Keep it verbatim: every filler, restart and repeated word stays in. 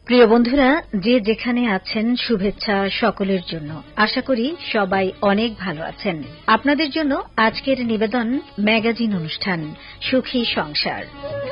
প্রিয় বন্ধুরা, যে যেখানে আছেন শুভেচ্ছা সকলের জন্য। আশা করি সবাই অনেক ভালো আছেন। আপনাদের জন্য আজকের নিবেদন ম্যাগাজিন অনুষ্ঠান সুখী সংসার।